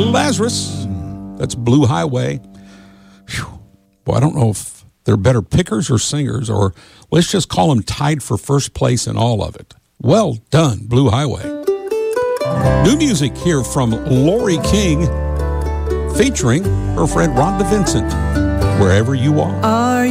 Little Lazarus. That's Blue Highway. Whew. Boy, I don't know if they're better pickers or singers, or let's just call them tied for first place in all of it. Well done, Blue Highway. New music here from Lori King, featuring her friend Rhonda Vincent, Wherever You Are.